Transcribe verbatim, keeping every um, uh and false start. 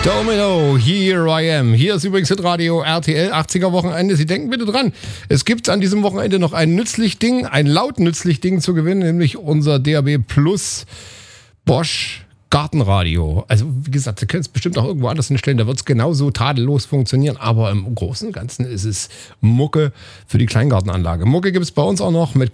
Domino, here I am. Hier ist übrigens Hitradio R T L, achtziger Wochenende. Sie denken bitte dran, es gibt an diesem Wochenende noch ein nützlich Ding, ein laut nützlich Ding zu gewinnen, nämlich unser D A B Plus Bosch Gartenradio. Also wie gesagt, Sie können es bestimmt auch irgendwo anders hinstellen, da wird es genauso tadellos funktionieren, aber im Großen und Ganzen ist es Mucke für die Kleingartenanlage. Mucke gibt es bei uns auch noch mit